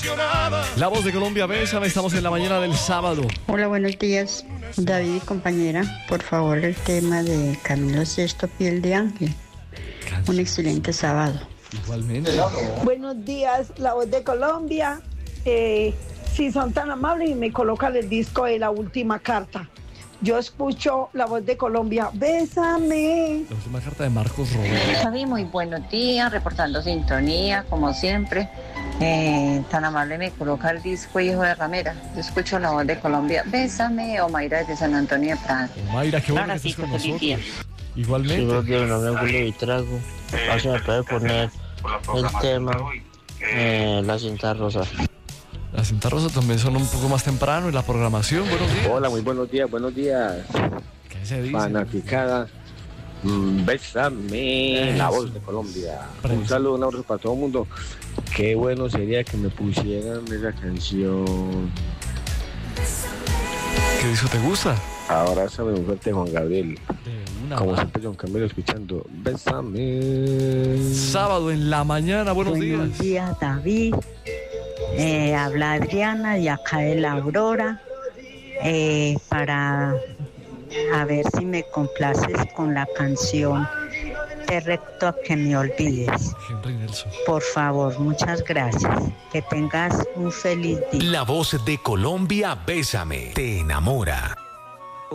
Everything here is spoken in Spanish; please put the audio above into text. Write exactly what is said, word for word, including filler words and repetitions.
La Voz de Colombia, bésame, estamos en la mañana del sábado. Hola, buenos días, David y compañera. Por favor, el tema de Camilo Sesto, Piel de Ángel. Un excelente sábado. Igualmente. Buenos días, La Voz de Colombia. Eh, si son tan amables y me colocan el disco de La Última Carta. Yo escucho La Voz de Colombia. Bésame. La última carta de Marcos Roberto. Javi, muy buenos días, reportando sintonía, como siempre. Eh, tan amable me coloca el disco Hijo de Ramera. Yo escucho La Voz de Colombia. Bésame, Omaira de San Antonio de Prado. Omaira, qué bueno que estés con nosotros. Igualmente. Sí, buenos días, mi nombre es Julio Vitrago. A ver si me puede poner el tema eh, La Cinta Rosa. La Cinta Rosa también son un poco más temprano en la programación. Buenos días. Hola, muy buenos días, buenos días. ¿Qué se dice? Fanaticada. Mm, bésame, La Voz de Colombia. Un saludo, un abrazo para todo el mundo. Qué bueno sería que me pusieran esa canción. ¿Qué disco te gusta? Abrázame muy fuerte, Juan Gabriel. Una Como más. siempre, John Camilo escuchando Bésame. Sábado en la mañana, buenos, Buenos días. días, David. Eh, habla Adriana de acá de La Aurora. Eh, para a ver si me complaces con la canción Te reto a que me olvides. Henry Nelson. Por favor, muchas gracias. Que tengas un feliz día. La Voz de Colombia, bésame, te enamora.